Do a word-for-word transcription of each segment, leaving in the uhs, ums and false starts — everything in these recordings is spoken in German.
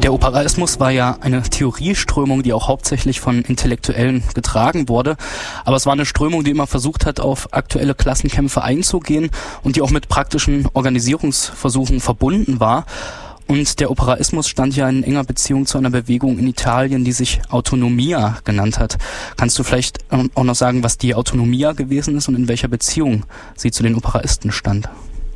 Der Operaismus war ja eine Theorieströmung, die auch hauptsächlich von Intellektuellen getragen wurde. Aber es war eine Strömung, die immer versucht hat, auf aktuelle Klassenkämpfe einzugehen und die auch mit praktischen Organisierungsversuchen verbunden war. Und der Operaismus stand ja in enger Beziehung zu einer Bewegung in Italien, die sich Autonomia genannt hat. Kannst du vielleicht auch noch sagen, was die Autonomia gewesen ist und in welcher Beziehung sie zu den Operaisten stand?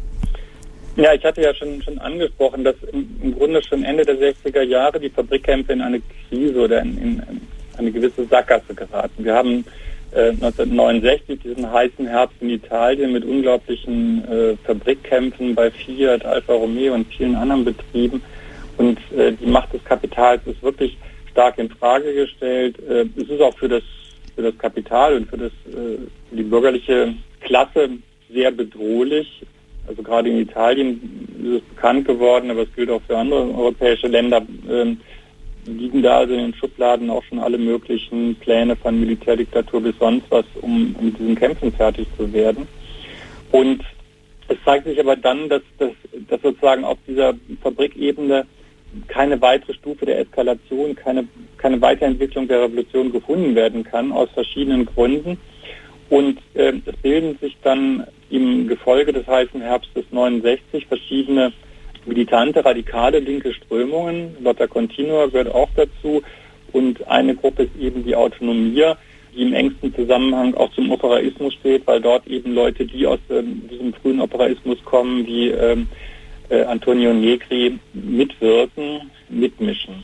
Ja, ich hatte ja schon, schon angesprochen, dass im, im Grunde schon Ende der sechziger Jahre die Fabrikkämpfe in eine Krise oder in, in eine gewisse Sackgasse geraten. Wir haben äh, neunzehnhundertneunundsechzig diesen heißen Herbst in Italien mit unglaublichen äh, Fabrikkämpfen bei Fiat, Alfa Romeo und vielen anderen Betrieben. Und äh, die Macht des Kapitals ist wirklich stark in Frage gestellt. Äh, es ist auch für das, für das Kapital und für, das, äh, für die bürgerliche Klasse sehr bedrohlich. Also gerade in Italien ist es bekannt geworden, aber es gilt auch für andere europäische Länder, äh, liegen da also in den Schubladen auch schon alle möglichen Pläne von Militärdiktatur bis sonst was, um, um mit diesen Kämpfen fertig zu werden. Und es zeigt sich aber dann, dass, dass, dass sozusagen auf dieser Fabrikebene keine weitere Stufe der Eskalation, keine, keine Weiterentwicklung der Revolution gefunden werden kann, aus verschiedenen Gründen. Und äh, es bilden sich dann im Gefolge des heißen Herbstes neunundsechzig verschiedene militante, radikale linke Strömungen. Lotta Continua gehört auch dazu. Und eine Gruppe ist eben die Autonomia, die im engsten Zusammenhang auch zum Operaismus steht, weil dort eben Leute, die aus ähm, diesem frühen Operaismus kommen, wie ähm, äh, Antonio Negri, mitwirken, mitmischen.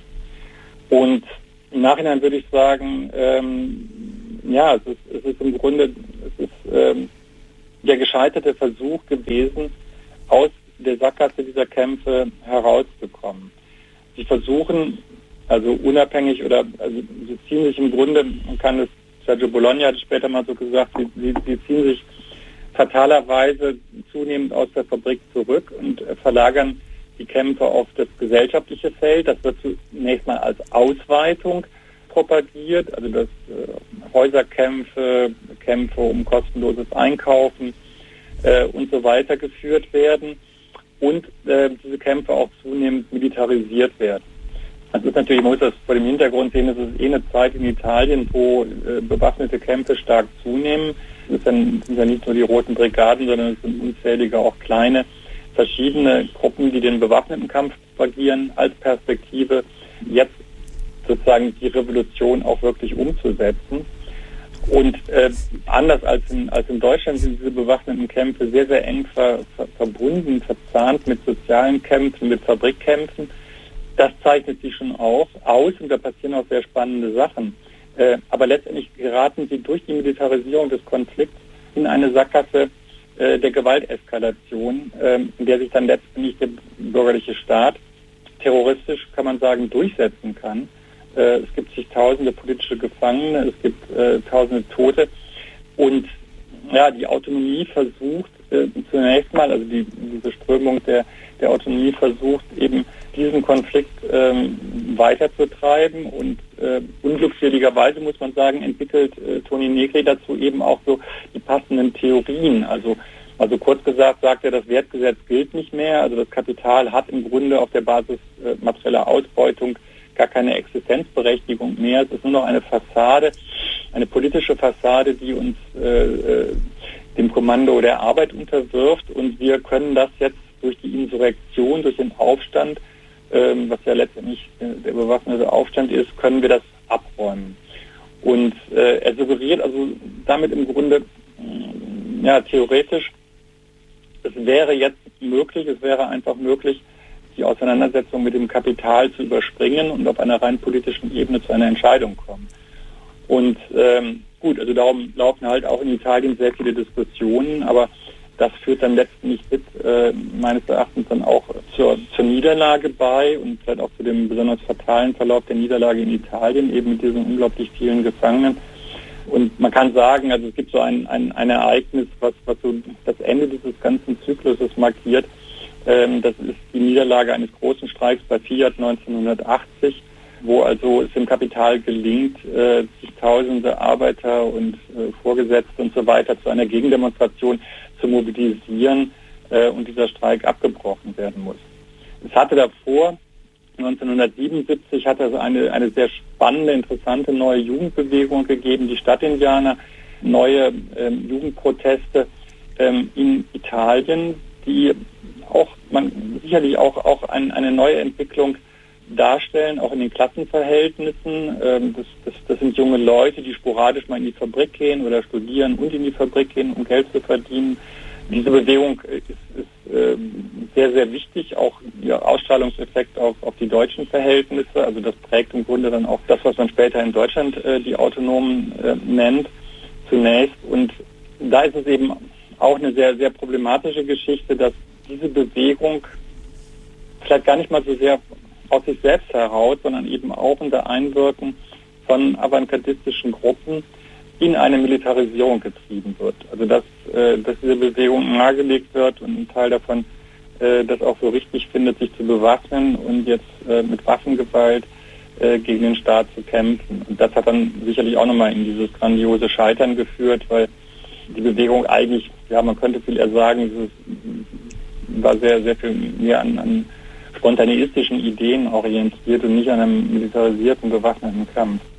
Und im Nachhinein würde ich sagen, ähm, ja, es ist, es ist im Grunde es ist, ähm, der gescheiterte Versuch gewesen, aus der Sackgasse dieser Kämpfe herauszukommen. Sie versuchen, also unabhängig oder also sie ziehen sich im Grunde, man kann es, Sergio Bologna hat später mal so gesagt, sie, sie, sie ziehen sich fatalerweise zunehmend aus der Fabrik zurück und äh, verlagern die Kämpfe auf das gesellschaftliche Feld. Das wird zunächst mal als Ausweitung propagiert, also dass äh, Häuserkämpfe, Kämpfe um kostenloses Einkaufen äh, und so weiter geführt werden und äh, diese Kämpfe auch zunehmend militarisiert werden. Das ist natürlich, man muss das vor dem Hintergrund sehen, es ist eh eine Zeit in Italien, wo äh, bewaffnete Kämpfe stark zunehmen. Es ist dann, sind ja nicht nur die Roten Brigaden, sondern es sind unzählige auch kleine, verschiedene Gruppen, die den bewaffneten Kampf propagieren, als Perspektive jetzt sozusagen die Revolution auch wirklich umzusetzen. Und äh, anders als in, als in Deutschland sind diese bewaffneten Kämpfe sehr, sehr eng ver, ver, verbunden, verzahnt mit sozialen Kämpfen, mit Fabrikkämpfen. Das zeichnet sie schon auch aus und da passieren auch sehr spannende Sachen. Äh, aber letztendlich geraten sie durch die Militarisierung des Konflikts in eine Sackgasse äh, der Gewalteskalation, äh, in der sich dann letztendlich der bürgerliche Staat terroristisch, kann man sagen, durchsetzen kann. Äh, es gibt zigtausende politische Gefangene, es gibt äh, tausende Tote und ja, die Autonomie versucht äh, zunächst mal, also die, diese Strömung der, der Autonomie versucht eben diesen Konflikt ähm, weiterzutreiben und äh, unglückseligerweise muss man sagen, entwickelt äh, Toni Negri dazu eben auch so die passenden Theorien. Also, also kurz gesagt sagt er, das Wertgesetz gilt nicht mehr, also das Kapital hat im Grunde auf der Basis äh, materieller Ausbeutung gar keine Existenzberechtigung mehr. Es ist nur noch eine Fassade, eine politische Fassade, die uns äh, äh, dem Kommando der Arbeit unterwirft und wir können das jetzt durch die Insurrektion, durch den Aufstand, ähm, was ja letztendlich äh, der bewaffnete Aufstand ist, können wir das abräumen. Und äh, er suggeriert also damit im Grunde, äh, ja, theoretisch, es wäre jetzt möglich, es wäre einfach möglich, die Auseinandersetzung mit dem Kapital zu überspringen und auf einer rein politischen Ebene zu einer Entscheidung kommen. Und ähm, gut, also darum laufen halt auch in Italien sehr viele Diskussionen, aber das führt dann letztendlich mit, äh, meines Erachtens dann auch zur, zur Niederlage bei und vielleicht auch zu dem besonders fatalen Verlauf der Niederlage in Italien, eben mit diesen unglaublich vielen Gefangenen. Und man kann sagen, also es gibt so ein, ein, ein Ereignis, was, was so das Ende dieses ganzen Zykluses markiert. Ähm, das ist die Niederlage eines großen Streiks bei Fiat neunzehnhundertachtzig, wo also es dem Kapital gelingt, äh, zigtausende Arbeiter und äh, Vorgesetzte und so weiter zu einer Gegendemonstration zu mobilisieren äh, und dieser Streik abgebrochen werden muss. Es hatte davor neunzehnhundertsiebenundsiebzig hat es eine, eine sehr spannende, interessante neue Jugendbewegung gegeben, die Stadtindianer, neue ähm, Jugendproteste ähm, in Italien, die auch man sicherlich auch, auch ein, eine neue Entwicklung darstellen, auch in den Klassenverhältnissen. Ähm, das, das, das sind junge Leute, die sporadisch mal in die Fabrik gehen oder studieren und in die Fabrik gehen, um Geld zu verdienen. Diese Bewegung ist, ist äh, sehr, sehr wichtig, auch ihr Ausstrahlungseffekt auf, auf die deutschen Verhältnisse. Also das prägt im Grunde dann auch das, was man später in Deutschland äh, die Autonomen äh, nennt, zunächst. Und da ist es eben auch eine sehr, sehr problematische Geschichte, dass diese Bewegung vielleicht gar nicht mal so sehr aus sich selbst heraus, sondern eben auch unter Einwirken von avantgardistischen Gruppen in eine Militarisierung getrieben wird. Also dass, äh, dass diese Bewegung nahegelegt wird und ein Teil davon äh, das auch so richtig findet, sich zu bewaffnen und jetzt äh, mit Waffengewalt äh, gegen den Staat zu kämpfen. Und das hat dann sicherlich auch nochmal in dieses grandiose Scheitern geführt, weil die Bewegung eigentlich, ja, man könnte viel eher sagen, es war sehr, sehr viel mehr an, an spontaneistischen Ideen orientiert und nicht an einem militarisierten, bewaffneten Kampf.